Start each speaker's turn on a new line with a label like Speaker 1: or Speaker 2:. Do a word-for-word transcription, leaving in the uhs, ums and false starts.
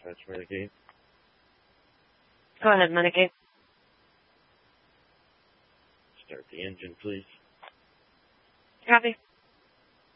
Speaker 1: Dispatch Medicaid.
Speaker 2: Go ahead, Medicaid.
Speaker 1: Start the engine, please.
Speaker 2: Copy.